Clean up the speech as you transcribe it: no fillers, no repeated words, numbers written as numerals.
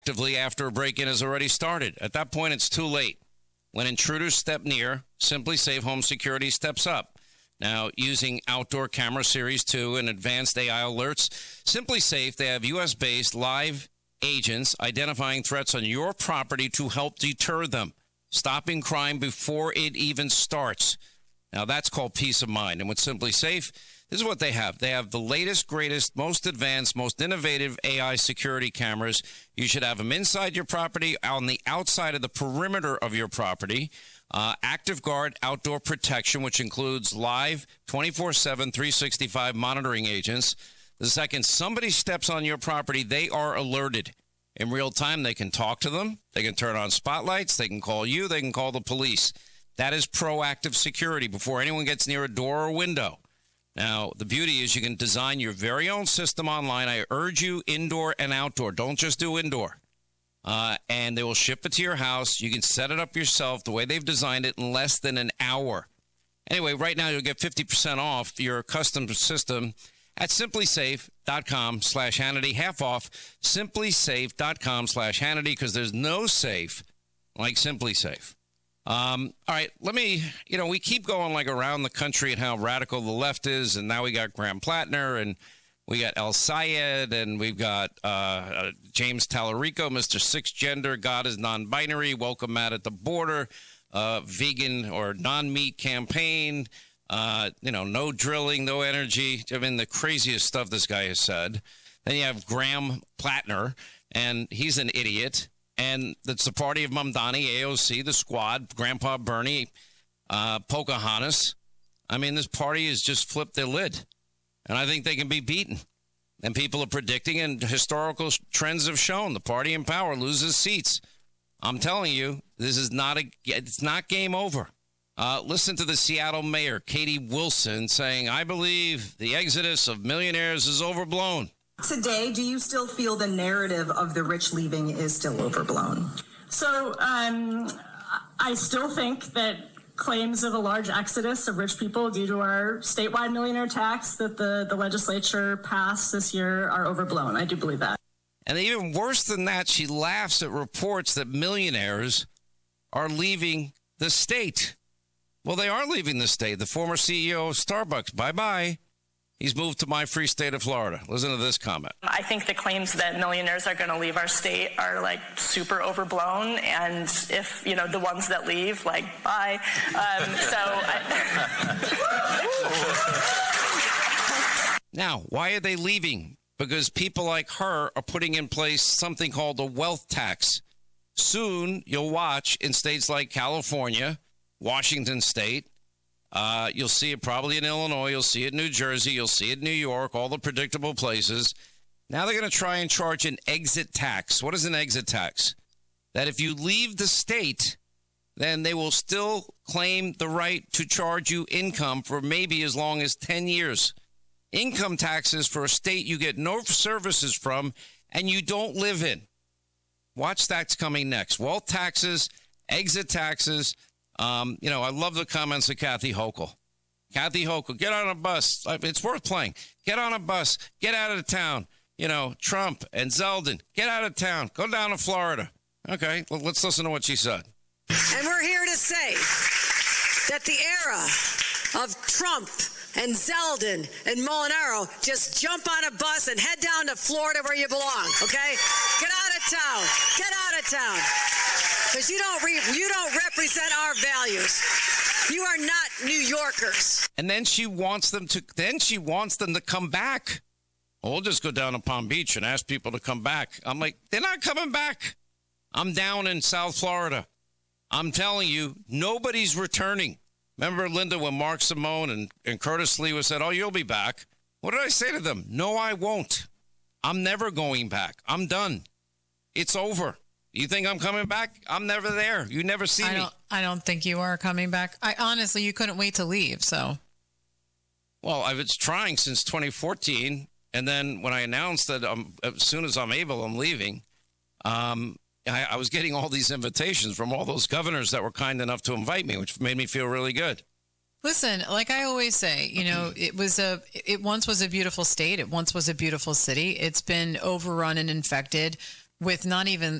Actively after a break-in has already started. At that point, it's too late. When intruders step near, SimpliSafe Home Security steps up. Now, using Outdoor Camera Series 2 and advanced AI alerts, SimpliSafe, they have U.S.-based live agents identifying threats on your property to help deter them, stopping crime before it even starts. Now, that's called peace of mind. And with SimpliSafe, this is what they have. They have the latest, greatest, most advanced, most innovative AI security cameras. You should have them inside your property, on the outside of the perimeter of your property. Active Guard outdoor protection, which includes live 24/7, 365 monitoring agents. The second somebody steps on your property, they are alerted. In real time, they can talk to them. They can turn on spotlights. They can call you. They can call the police. That is proactive security before anyone gets near a door or window. Now, the beauty is you can design your very own system online. I urge you indoor and outdoor. Don't just do indoor. And they will ship it to your house. You can set it up yourself the way they've designed it in less than an hour. Anyway, right now you'll get 50% off your custom system at SimpliSafe.com/Hannity. Half off SimpliSafe.com/Hannity, because there's no safe like SimpliSafe. All right, we keep going like around the country and how radical the left is, and now we got Graham Plattner, and we got El Sayed, and we've got James Tallarico, Mr. Six Gender, God is non-binary, welcome Matt at the border, vegan or non-meat campaign, no drilling, no energy. I mean, the craziest stuff this guy has said. Then you have Graham Plattner, and he's an idiot. And that's the party of Mamdani, AOC, the Squad, Grandpa Bernie, Pocahontas. I mean, this party has just flipped their lid. And I think they can be beaten. And people are predicting, and historical trends have shown, the party in power loses seats. I'm telling you, this is it's not game over. Listen to the Seattle mayor, Katie Wilson, saying, I believe the exodus of millionaires is overblown. Today, do you still feel the narrative of the rich leaving is still overblown? So I still think that claims of a large exodus of rich people due to our statewide millionaire tax that the legislature passed this year are overblown. I do believe that. And even worse than that, she laughs at reports that millionaires are leaving the state. Well, they are leaving the state. The former CEO of Starbucks, bye-bye. He's moved to my free state of Florida. Listen to this comment. I think the claims that millionaires are going to leave our state are super overblown. And if, the ones that leave, bye. Now, why are they leaving? Because people like her are putting in place something called a wealth tax. Soon, you'll watch in states like California, Washington State. You'll see it probably in Illinois. You'll see it in New Jersey. You'll see it in New York, all the predictable places. Now they're going to try and charge an exit tax. What is an exit tax? That if you leave the state, then they will still claim the right to charge you income for maybe as long as 10 years. Income taxes for a state you get no services from and you don't live in. Watch, that's coming next. Wealth taxes, exit taxes. I love the comments of Kathy Hochul. Kathy Hochul, get on a bus. It's worth playing. Get on a bus. Get out of town. Trump and Zeldin, get out of town. Go down to Florida. Okay, let's listen to what she said. And we're here to say that the era of Trump and Zeldin and Molinaro, just jump on a bus and head down to Florida where you belong, okay? Get out of town. Get out of town. Because you don't represent our values. You are not New Yorkers. And then she wants them to come back. Well, we'll just go down to Palm Beach and ask people to come back. I'm like, they're not coming back. I'm down in South Florida. I'm telling you, nobody's returning. Remember, Linda, when Mark Simone and Curtis Lee said, oh, you'll be back. What did I say to them? No, I won't. I'm never going back. I'm done. It's over. You think I'm coming back? I'm never there. You never see me. I don't think you are coming back. Honestly, you couldn't wait to leave, so. Well, I was trying since 2014, and then when I announced that as soon as I'm able, I'm leaving, I was getting all these invitations from all those governors that were kind enough to invite me, which made me feel really good. Listen, like I always say, it once was a beautiful state. It once was a beautiful city. It's been overrun and infected. with not even